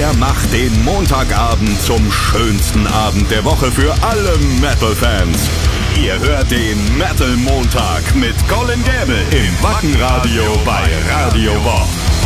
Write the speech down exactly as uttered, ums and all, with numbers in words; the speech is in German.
Er macht den Montagabend zum schönsten Abend der Woche für alle Metal-Fans. Ihr hört den Metal Montag mit Colin Gäbel im Wackenradio bei Radio Bob.